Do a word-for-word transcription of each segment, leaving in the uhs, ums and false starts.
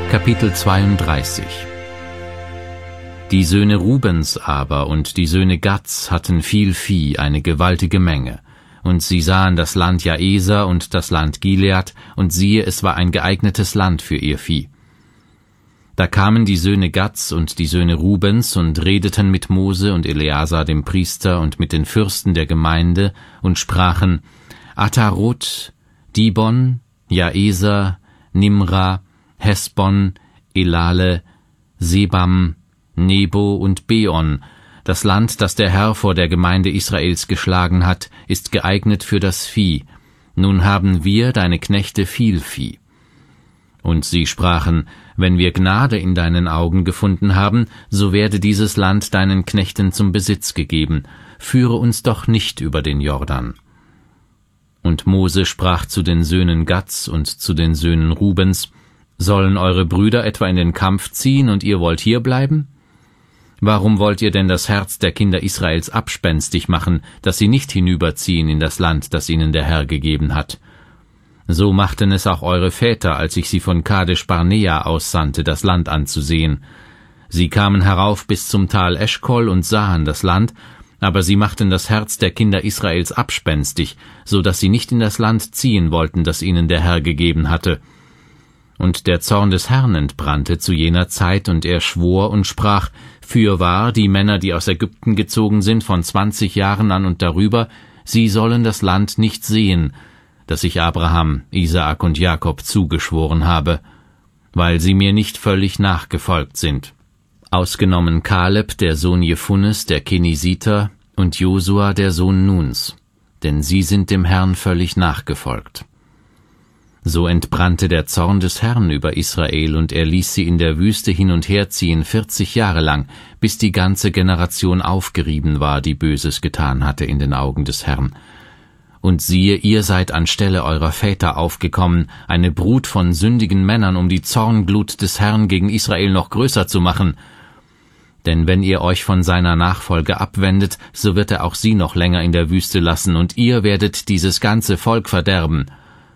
Kapitel zweiunddreißig. Die Söhne Rubens aber und die Söhne Gads hatten viel Vieh, eine gewaltige Menge. Und sie sahen das Land Jaeser und das Land Gilead, und siehe, es war ein geeignetes Land für ihr Vieh. Da kamen die Söhne Gads und die Söhne Rubens und redeten mit Mose und Eleazar dem Priester und mit den Fürsten der Gemeinde und sprachen: Atarot, Dibon, Jaeser, Nimra, Hesbon, Elale, Sebam, Nebo und Beon, das Land, das der Herr vor der Gemeinde Israels geschlagen hat, ist geeignet für das Vieh. Nun haben wir, deine Knechte, viel Vieh. Und sie sprachen: Wenn wir Gnade in deinen Augen gefunden haben, so werde dieses Land deinen Knechten zum Besitz gegeben. Führe uns doch nicht über den Jordan. Und Mose sprach zu den Söhnen Gads und zu den Söhnen Rubens: Sollen eure Brüder etwa in den Kampf ziehen, und ihr wollt hier bleiben? Warum wollt ihr denn das Herz der Kinder Israels abspenstig machen, dass sie nicht hinüberziehen in das Land, das ihnen der Herr gegeben hat? So machten es auch eure Väter, als ich sie von Kadesh Barnea aussandte, das Land anzusehen. Sie kamen herauf bis zum Tal Eschkol und sahen das Land, aber sie machten das Herz der Kinder Israels abspenstig, so dass sie nicht in das Land ziehen wollten, das ihnen der Herr gegeben hatte. Und der Zorn des Herrn entbrannte zu jener Zeit, und er schwor und sprach: Fürwahr, die Männer, die aus Ägypten gezogen sind, von zwanzig Jahren an und darüber, sie sollen das Land nicht sehen, das ich Abraham, Isaak und Jakob zugeschworen habe, weil sie mir nicht völlig nachgefolgt sind. Ausgenommen Kaleb, der Sohn Jephunes, der Kenisiter, und Josua, der Sohn Nuns, denn sie sind dem Herrn völlig nachgefolgt. So entbrannte der Zorn des Herrn über Israel, und er ließ sie in der Wüste hin und her ziehen vierzig Jahre lang, bis die ganze Generation aufgerieben war, die Böses getan hatte in den Augen des Herrn. Und siehe, ihr seid anstelle eurer Väter aufgekommen, eine Brut von sündigen Männern, um die Zornglut des Herrn gegen Israel noch größer zu machen. Denn wenn ihr euch von seiner Nachfolge abwendet, so wird er auch sie noch länger in der Wüste lassen, und ihr werdet dieses ganze Volk verderben.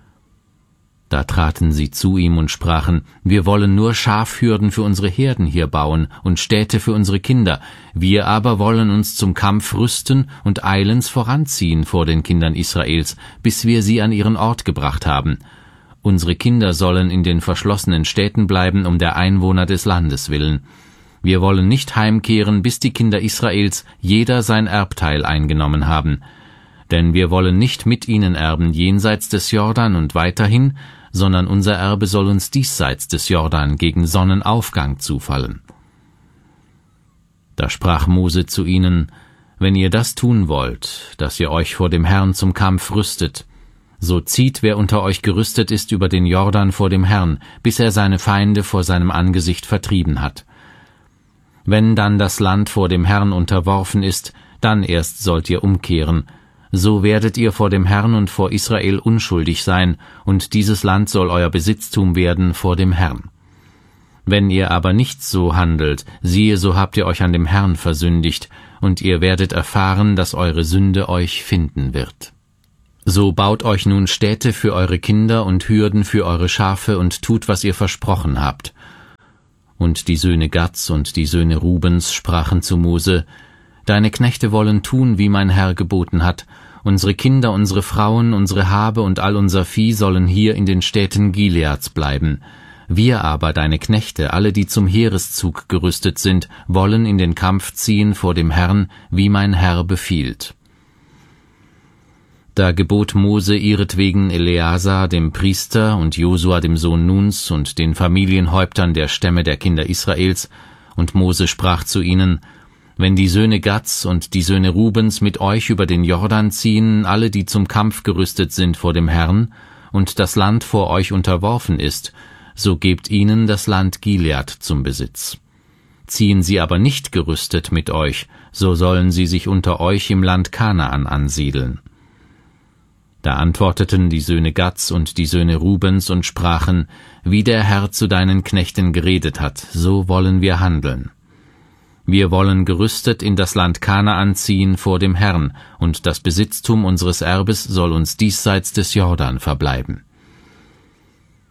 Da traten sie zu ihm und sprachen: Wir wollen nur Schafhürden für unsere Herden hier bauen und Städte für unsere Kinder. Wir aber wollen uns zum Kampf rüsten und eilends voranziehen vor den Kindern Israels, bis wir sie an ihren Ort gebracht haben. Unsere Kinder sollen in den verschlossenen Städten bleiben, um der Einwohner des Landes willen. Wir wollen nicht heimkehren, bis die Kinder Israels jeder sein Erbteil eingenommen haben. Denn wir wollen nicht mit ihnen erben jenseits des Jordan und weiterhin, sondern unser Erbe soll uns diesseits des Jordan gegen Sonnenaufgang zufallen. Da sprach Mose zu ihnen: Wenn ihr das tun wollt, dass ihr euch vor dem Herrn zum Kampf rüstet, so zieht, wer unter euch gerüstet ist, über den Jordan vor dem Herrn, bis er seine Feinde vor seinem Angesicht vertrieben hat. Wenn dann das Land vor dem Herrn unterworfen ist, dann erst sollt ihr umkehren. So werdet ihr vor dem Herrn und vor Israel unschuldig sein, und dieses Land soll euer Besitztum werden vor dem Herrn. Wenn ihr aber nicht so handelt, siehe, so habt ihr euch an dem Herrn versündigt, und ihr werdet erfahren, dass eure Sünde euch finden wird. So baut euch nun Städte für eure Kinder und Hürden für eure Schafe und tut, was ihr versprochen habt. Und die Söhne Gads und die Söhne Rubens sprachen zu Mose: Deine Knechte wollen tun, wie mein Herr geboten hat. Unsere Kinder, unsere Frauen, unsere Habe und all unser Vieh sollen hier in den Städten Gileads bleiben. Wir aber, deine Knechte, alle, die zum Heereszug gerüstet sind, wollen in den Kampf ziehen vor dem Herrn, wie mein Herr befiehlt. Da gebot Mose ihretwegen Eleazar dem Priester und Josua dem Sohn Nuns und den Familienhäuptern der Stämme der Kinder Israels, und Mose sprach zu ihnen: Wenn die Söhne Gads und die Söhne Rubens mit euch über den Jordan ziehen, alle, die zum Kampf gerüstet sind vor dem Herrn, und das Land vor euch unterworfen ist, so gebt ihnen das Land Gilead zum Besitz. Ziehen sie aber nicht gerüstet mit euch, so sollen sie sich unter euch im Land Kanaan ansiedeln. Da antworteten die Söhne Gads und die Söhne Rubens und sprachen: Wie der Herr zu deinen Knechten geredet hat, so wollen wir handeln. Wir wollen gerüstet in das Land Kanaan ziehen vor dem Herrn, und das Besitztum unseres Erbes soll uns diesseits des Jordan verbleiben.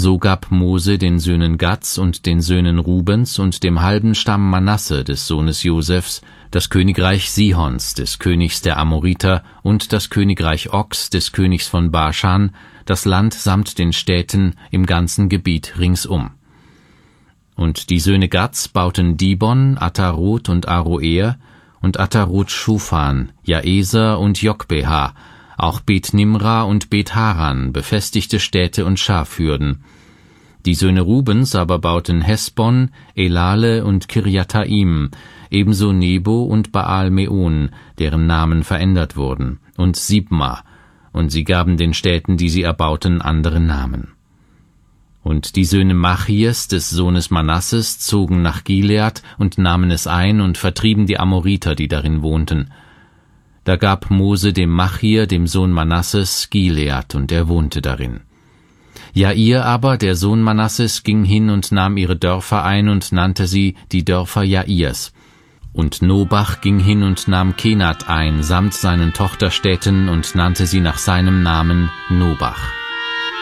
So gab Mose den Söhnen Gads und den Söhnen Rubens und dem halben Stamm Manasse des Sohnes Josefs das Königreich Sihons, des Königs der Amoriter, und das Königreich Ogs, des Königs von Baschan, das Land samt den Städten im ganzen Gebiet ringsum. Und die Söhne Gads bauten Dibon, Atarot und Aroer, und Atarot Schufan, Jaeser und Jokbeha, auch Bet-Nimra und Bet-Haran, befestigte Städte und Schafhürden. Die Söhne Rubens aber bauten Hesbon, Elale und Kirjataim, ebenso Nebo und Baal-Meon, deren Namen verändert wurden, und Sibma, und sie gaben den Städten, die sie erbauten, andere Namen. Und die Söhne Machies des Sohnes Manasses zogen nach Gilead und nahmen es ein und vertrieben die Amoriter, die darin wohnten. Da gab Mose dem Machir, dem Sohn Manasses, Gilead, und er wohnte darin. Jair aber, der Sohn Manasses, ging hin und nahm ihre Dörfer ein und nannte sie die Dörfer Jairs. Und Nobach ging hin und nahm Kenat ein, samt seinen Tochterstädten, und nannte sie nach seinem Namen Nobach.